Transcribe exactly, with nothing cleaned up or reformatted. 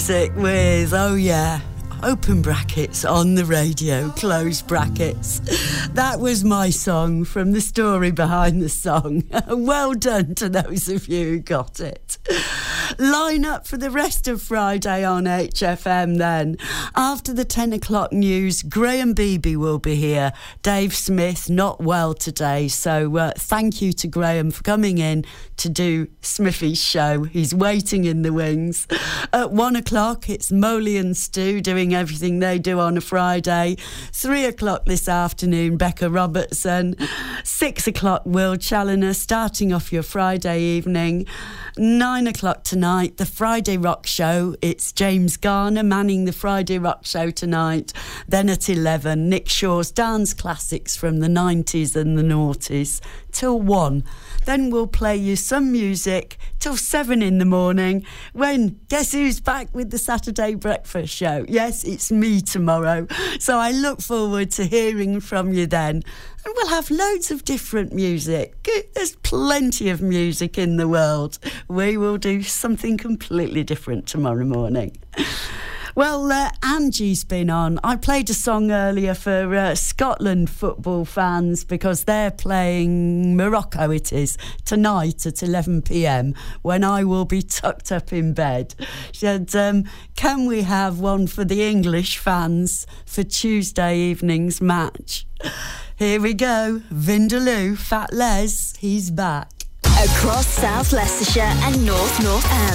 Sick with, oh yeah, open brackets on the radio, close brackets. That was my song from the story behind the song. Well done to those of you who got it. Line up for the rest of Friday on H F M then. After the ten o'clock news, Graham Beebe will be here. Dave Smith not well today, so uh, thank you to Graham for coming in to do Smithy's show. He's waiting in the wings. At one o'clock, it's Moley and Stu doing everything they do on a Friday. Three o'clock this afternoon, Becca Robertson. Six o'clock, Will Challoner starting off your Friday evening. Nine o'clock tonight, the Friday Rock Show. It's James Garner manning the Friday Rock Show tonight. Then at eleven, Nick Shaw's dance classics from the nineties and the noughties till one. Then we'll play you some music till seven in the morning when, guess who's back with the Saturday Breakfast Show? Yes, it's me tomorrow. So I look forward to hearing from you then. And we'll have loads of different music. There's plenty of music in the world. We will do something completely different tomorrow morning. Well, uh, Angie's been on. I played a song earlier for uh, Scotland football fans because they're playing Morocco, it is, tonight at eleven p.m. when I will be tucked up in bed. She said, um, can we have one for the English fans for Tuesday evening's match? Here we go. Vindaloo, Fat Les, he's back. Across South Leicestershire and North North